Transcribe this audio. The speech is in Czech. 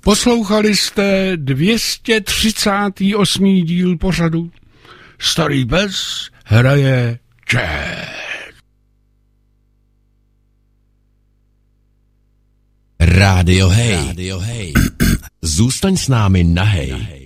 Poslouchali jste 238. díl pořadu Starý pes hraje jazz. Rádio Hej. Zůstaň s námi na Hej.